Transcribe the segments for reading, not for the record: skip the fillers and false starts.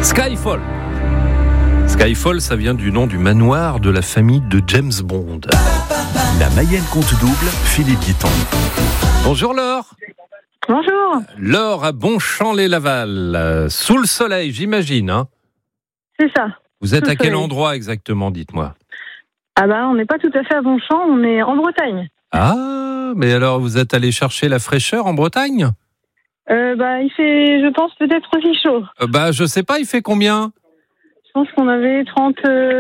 Skyfall. Skyfall, ça vient du nom du manoir de la famille de James Bond. La Mayenne compte double, Philippe Guiton. Bonjour Laure. Bonjour. Laure à Bonchamp-les-Laval, sous le soleil, j'imagine. Hein. C'est ça. Vous êtes sous à quel soleil. endroit exactement, dites-moi? Ah bah, on n'est pas tout à fait à Bonchamp, on est en Bretagne. Ah, mais alors vous êtes allé chercher la fraîcheur en Bretagne? Il fait, je pense, peut-être aussi chaud. Je sais pas, il fait combien? Je pense qu'on avait 30.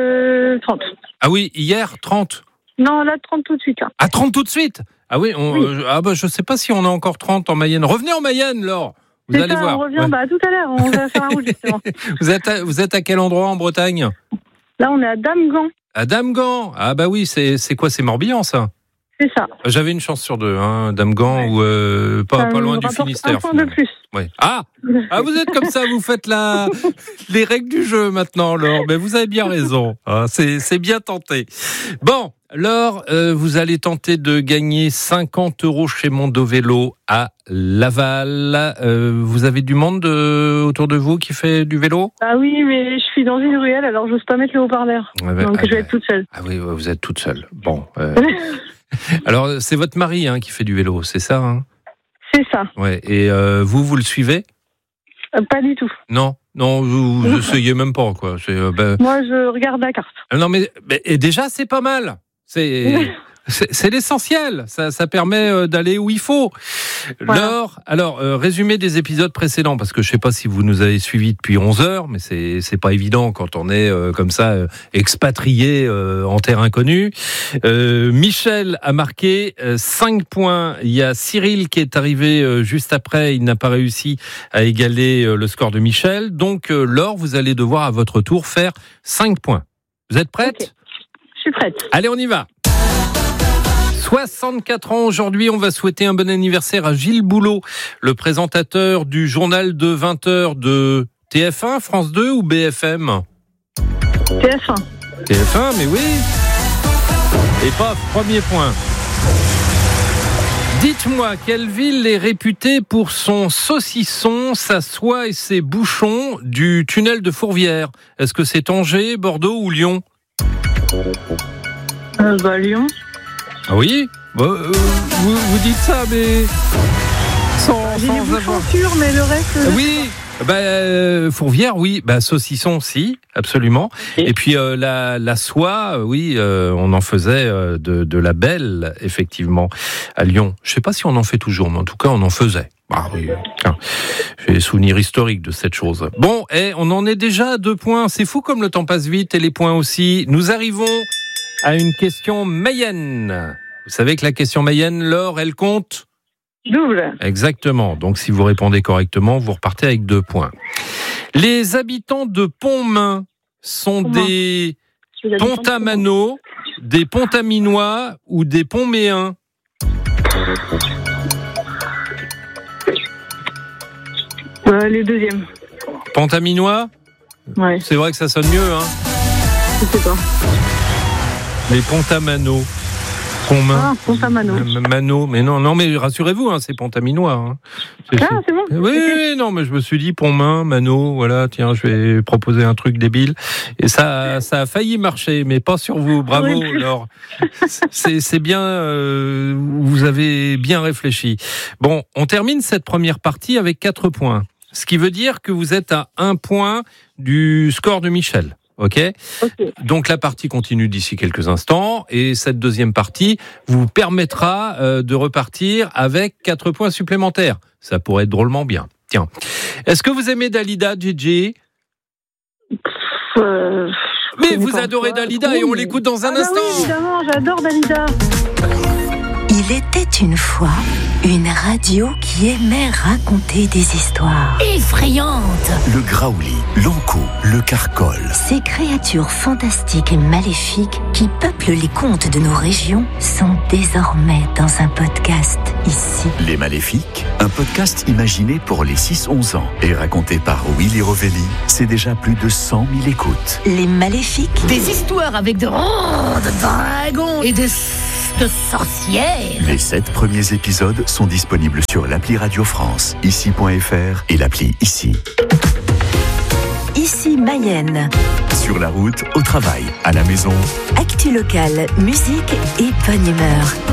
Ah oui, hier, 30. Non, là, 30 tout de suite. Hein. Ah, 30 tout de suite? Ah oui, Oui. Je sais pas si on a encore 30 en Mayenne. Revenez en Mayenne, Laure. Vous C'est allez ça, voir. on revient Ouais. tout à l'heure, on va faire un route justement. Vous êtes à quel endroit en Bretagne? Là, on est à Damgand. À Damgand. Ah bah oui, c'est quoi? C'est Morbihan, ça? C'est ça. J'avais une chance sur deux, hein, Damgand ou pas loin du Finistère. Un point de plus. Ouais. Ah, vous êtes comme ça, vous faites les règles du jeu maintenant, Laure. Mais vous avez bien raison. Ah, c'est bien tenté. Bon, Laure, vous allez tenter de gagner 50 € chez Mondo Vélo à Laval. Vous avez du monde autour de vous qui fait du vélo? Ah oui, mais je suis dans une ruelle, alors j'ose pas mettre le haut-parleur. Donc je vais être toute seule. Ah oui, vous êtes toute seule. Bon. Alors, c'est votre mari qui fait du vélo, c'est ça hein? C'est ça. Ouais. Et vous le suivez? Pas du tout. Non, vous essayez même pas, quoi. Moi, je regarde la carte. Non, mais et déjà, c'est pas mal. C'est l'essentiel. Ça permet d'aller où il faut. Voilà. Laure, alors, résumé des épisodes précédents, parce que je sais pas si vous nous avez suivis depuis 11 heures, mais c'est pas évident quand on est comme ça, expatrié en terre inconnue. Michel a marqué 5 points. Il y a Cyril qui est arrivé juste après. Il n'a pas réussi à égaler le score de Michel. Donc, Laure, vous allez devoir à votre tour faire 5 points. Vous êtes prête? Okay. Je suis prête. Allez, on y va. 64 ans aujourd'hui, on va souhaiter un bon anniversaire à Gilles Boulot, le présentateur du journal de 20h de TF1, France 2 ou BFM? TF1. TF1, mais oui. Et paf, premier point. Dites-moi, quelle ville est réputée pour son saucisson, sa soie et ses bouchons du tunnel de Fourvière? Est-ce que c'est Angers, Bordeaux ou Lyon? Lyon. Ah oui, vous dites ça, mais sans J'ai des bouchons avoir... sûrs, mais le reste... Oui, Fourvière, oui. Saucisson, si, absolument. Et puis la soie, oui, on en faisait de la belle, effectivement, à Lyon. Je ne sais pas si on en fait toujours, mais en tout cas, on en faisait. Ah oui, j'ai des souvenirs historiques de cette chose. Bon, on en est déjà à 2 points. C'est fou comme le temps passe vite et les points aussi. Nous arrivons à une question Mayenne. Vous savez que la question Mayenne, Laure, elle compte double. Exactement. Donc, si vous répondez correctement, vous repartez avec 2 points. Les habitants de Pontmain sont des Pontamano, des Pontaminois ou des Pontméens? Les deuxièmes. Pontaminois? Ouais. C'est vrai que ça sonne mieux, hein? Je sais pas. Les Pontamano. Pontmain. Ah, Pontamano. Mano, mais non, mais rassurez-vous, c'est Pontaminois. Hein. C'est bon. Oui, non, mais je me suis dit Pontmain, Mano, voilà, tiens, je vais proposer un truc débile. Et ça a failli marcher, mais pas sur vous. Bravo, Oui. Laure. C'est bien, vous avez bien réfléchi. Bon, on termine cette première partie avec 4 points. Ce qui veut dire que vous êtes à 1 point du score de Michel. Ok. Donc la partie continue d'ici quelques instants et cette deuxième partie vous permettra de repartir avec 4 points supplémentaires. Ça pourrait être drôlement bien. Tiens. Est-ce que vous aimez Dalida, Gigi? Mais vous adorez Dalida et on l'écoute dans un instant. Oui, évidemment, j'adore Dalida. Il était une fois une radio qui aimait raconter des histoires effrayantes. Le graouli, l'ankou, le carcol. Ces créatures fantastiques et maléfiques qui peuplent les contes de nos régions sont désormais dans un podcast ici. Les Maléfiques, un podcast imaginé pour les 6-11 ans et raconté par Willy Rovelli. C'est déjà plus de 100 000 écoutes. Les Maléfiques. Des histoires avec de dragons et de sorcières. Les 7 premiers épisodes sont disponibles sur l'appli Radio France, ici.fr et l'appli Ici. ici Mayenne. Sur la route, au travail, à la maison. Actu locale, musique et bonne humeur.